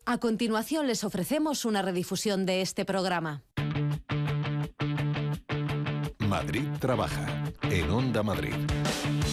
A continuación les ofrecemos una redifusión de este programa. Madrid trabaja en Onda Madrid.